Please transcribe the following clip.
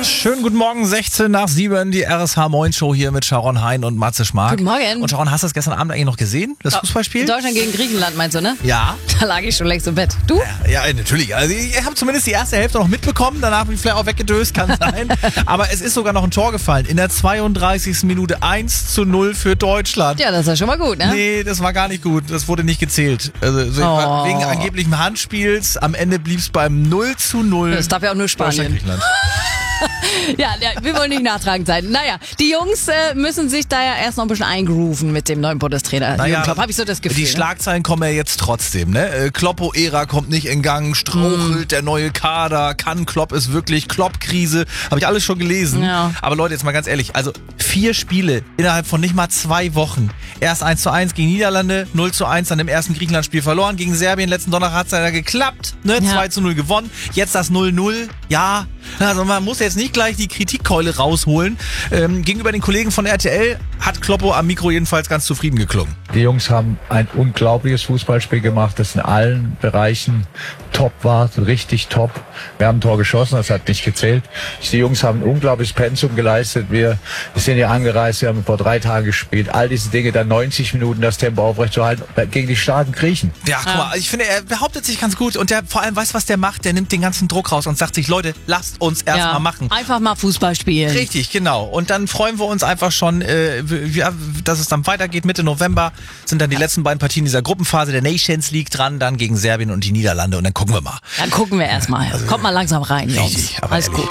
Schönen guten Morgen, 16:07, die RSH Moin Show hier mit Sharon Hein und Matze Schmark. Guten Morgen. Und Sharon, hast du das gestern Abend eigentlich noch gesehen, das Fußballspiel? Deutschland gegen Griechenland meinst du, ne? Ja. Da lag ich schon längst im Bett. Du? Ja, natürlich. Also ich habe zumindest die erste Hälfte noch mitbekommen, danach bin ich vielleicht auch weggedöst, kann sein. Aber es ist sogar noch ein Tor gefallen. In der 32. Minute 1:0 für Deutschland. Ja, das ist ja schon mal gut, ne? Nee, das war gar nicht gut. Das wurde nicht gezählt. Also wegen angeblichen Handspiels. Am Ende blieb es beim 0:0. Das darf ja auch nur Spanien. Ja, wir wollen nicht nachtragend sein. Naja, die Jungs müssen sich da ja erst noch ein bisschen eingrooven mit dem neuen Bundestrainer. Naja, Klopp, habe ich so das Gefühl. die Schlagzeilen kommen ja jetzt trotzdem, ne? Kloppo-Ära kommt nicht in Gang, strauchelt der neue Kader, kann Klopp es wirklich, Klopp-Krise, habe ich alles schon gelesen. Ja. Aber Leute, jetzt mal ganz ehrlich, also 4 Spiele innerhalb von nicht mal 2 Wochen. Erst 1:1 gegen Niederlande, 0:1 dann im ersten Griechenland-Spiel verloren, gegen Serbien letzten Donnerstag hat es ja geklappt, ne? Ja. 2:0 gewonnen, jetzt das 0:0, ja. Also man muss jetzt nicht gleich die Kritikkeule rausholen. Gegenüber den Kollegen von RTL hat Kloppo am Mikro jedenfalls ganz zufrieden geklungen. Die Jungs haben ein unglaubliches Fußballspiel gemacht, das in allen Bereichen top war, richtig top. Wir haben ein Tor geschossen, das hat nicht gezählt. Die Jungs haben ein unglaubliches Pensum geleistet. Wir sind hier angereist, wir haben vor 3 Tagen gespielt. All diese Dinge, dann 90 Minuten das Tempo aufrechtzuerhalten gegen die starken Griechen. Ja, guck mal, ich finde, er behauptet sich ganz gut und der vor allem weiß, was der macht. Der nimmt den ganzen Druck raus und sagt sich, Leute, lasst uns erstmal machen. Einfach mal Fußball spielen. Richtig, genau. Und dann freuen wir uns einfach schon, dass es dann weitergeht. Mitte November sind dann die letzten beiden Partien dieser Gruppenphase der Nations League dran, dann gegen Serbien und die Niederlande und dann gucken wir mal. Dann gucken wir erstmal. Kommt mal langsam rein, Jungs. Richtig, aber Alles ehrlich. gut.